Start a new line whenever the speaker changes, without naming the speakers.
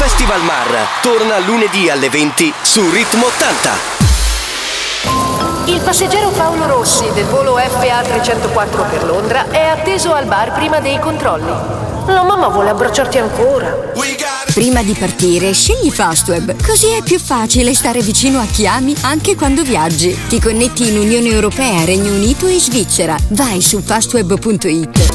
Festival Mar torna lunedì alle 20 su Ritmo 80.
Il passeggero Paolo Rossi del volo FA 304 per Londra è atteso al bar prima dei controlli. La mamma vuole abbracciarti ancora.
Prima di partire, scegli Fastweb, così è più facile stare vicino a chi ami anche quando viaggi. Ti connetti in Unione Europea, Regno Unito e Svizzera. Vai su fastweb.it.